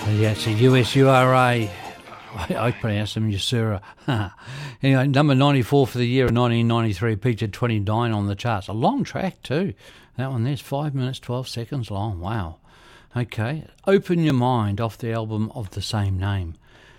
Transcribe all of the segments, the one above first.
Yes, the USURA. I pronounce them Usura. Anyway, number 94 for the year of 1993, featured 29 on the charts. A long track too. That one there's 5 minutes, 12 seconds long. Wow. Okay, Open Your Mind off the album of the same name.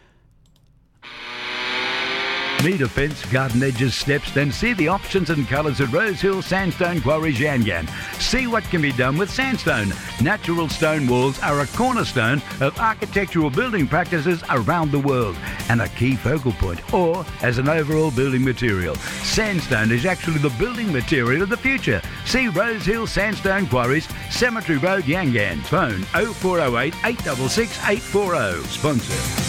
Need a fence, garden edges, steps? Then see the options and colours at Rosehill Sandstone Quarries Yangan. See what can be done with sandstone. Natural stone walls are a cornerstone of architectural building practices around the world and a key focal point, or as an overall building material. Sandstone is actually the building material of the future. See Rosehill Sandstone Quarries, Cemetery Road, Yangan. Phone 0408 866 840. Sponsor.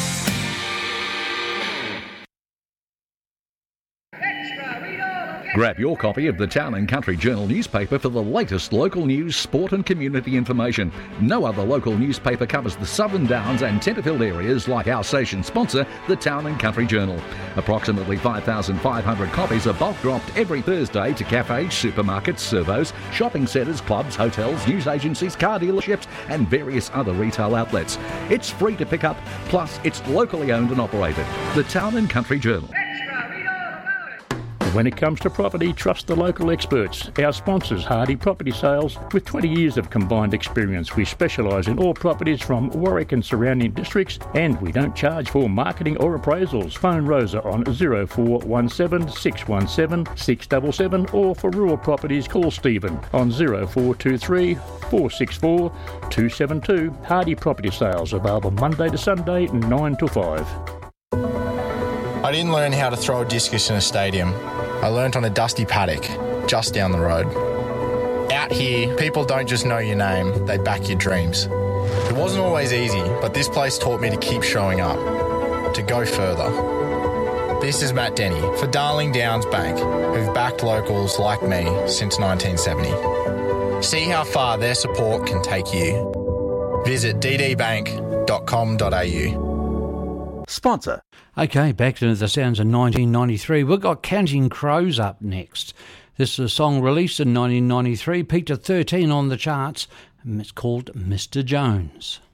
Grab your copy of the Town and Country Journal newspaper for the latest local news, sport and community information. No other local newspaper covers the Southern Downs and Tenterfield areas like our station sponsor, the Town and Country Journal. Approximately 5,500 copies are bulk dropped every Thursday to cafes, supermarkets, servos, shopping centres, clubs, hotels, news agencies, car dealerships and various other retail outlets. It's free to pick up, plus it's locally owned and operated. The Town and Country Journal. When it comes to property, trust the local experts. Our sponsors, Hardy Property Sales. With 20 years of combined experience, we specialise in all properties from Warwick and surrounding districts, and we don't charge for marketing or appraisals. Phone Rosa on 0417 617 677, or for rural properties, call Stephen on 0423 464 272. Hardy Property Sales, available Monday to Sunday, 9 to 5. I didn't learn how to throw a discus in a stadium. I learnt on a dusty paddock just down the road. Out here, people don't just know your name, they back your dreams. It wasn't always easy, but this place taught me to keep showing up, to go further. This is Matt Denny for Darling Downs Bank, who've backed locals like me since 1970. See how far their support can take you. Visit ddbank.com.au. Sponsor. Okay, back to the sounds of 1993. We've got Counting Crows up next. This is a song released in 1993, peaked at 13 on the charts, and it's called Mr. Jones.